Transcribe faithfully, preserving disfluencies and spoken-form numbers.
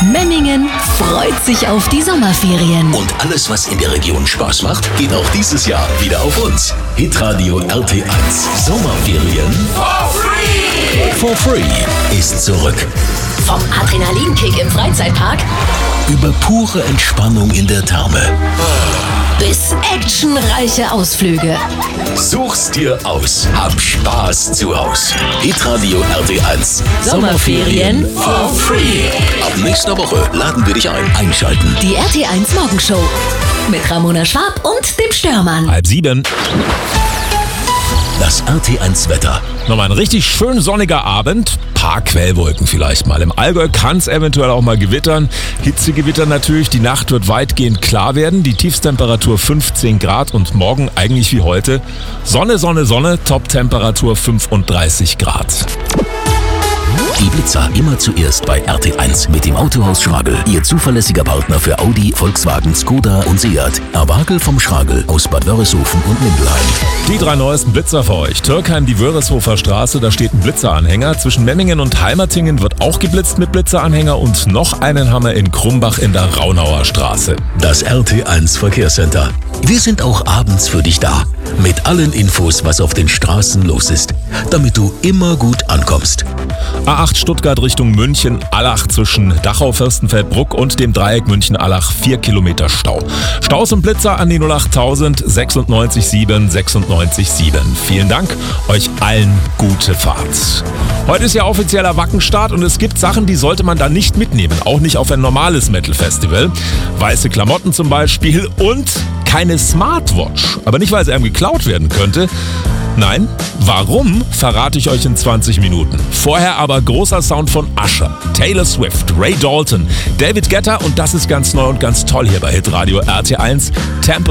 Memmingen freut sich auf die Sommerferien. Und alles, was in der Region Spaß macht, geht auch dieses Jahr wieder auf uns. Hitradio R T eins Sommerferien For free! For free ist zurück. Vom Adrenalinkick im Freizeitpark Über pure Entspannung in der Therme bis actionreiche Ausflüge. Such's dir aus. Hab Spaß zu Haus. Hitradio R T eins Sommerferien for free. Ab nächster Woche laden wir dich ein. Einschalten. Die R T eins Morgenshow mit Ramona Schwab und dem Störmann. Halb sieben. Das R T eins Wetter. Nochmal ein richtig schön sonniger Abend. Paar Quellwolken vielleicht mal. Im Allgäu kann es eventuell auch mal gewittern. Hitzegewitter natürlich. Die Nacht wird weitgehend klar werden. Die Tiefstemperatur fünfzehn Grad und morgen eigentlich wie heute. Sonne, Sonne, Sonne. Top-Temperatur fünfunddreißig Grad. Die Blitzer immer zuerst bei R T eins mit dem Autohaus Schragel. Ihr zuverlässiger Partner für Audi, Volkswagen, Skoda und Seat. Erwagel vom Schragel aus Bad Wörishofen und Mindelheim. Die drei neuesten Blitzer für euch. Türkheim, die Wörishofer Straße, da steht ein Blitzeranhänger. Zwischen Memmingen und Heimertingen wird auch geblitzt mit Blitzeranhänger und noch einen haben wir in Krumbach in der Raunauer Straße. Das R T eins Verkehrscenter. Wir sind auch abends für dich da. Mit allen Infos, was auf den Straßen los ist. Damit du immer gut ankommst. A acht Stuttgart Richtung München, Allach zwischen Dachau, Fürstenfeldbruck und dem Dreieck München-Allach, vier Kilometer Stau. Staus und Blitzer an die null acht tausend sechsundneunzig sieben sechsundneunzig sieben. Vielen Dank, euch allen gute Fahrt. Heute ist ja offizieller Wackenstart und es gibt Sachen, die sollte man da nicht mitnehmen, auch nicht auf ein normales Metal-Festival. Weiße Klamotten zum Beispiel und keine Smartwatch. Aber nicht, weil sie einem geklaut werden könnte. Nein, warum, verrate ich euch in zwanzig Minuten. Vorher aber großer Sound von Usher, Taylor Swift, Ray Dalton, David Guetta und das ist ganz neu und ganz toll hier bei Hitradio R T eins, Temple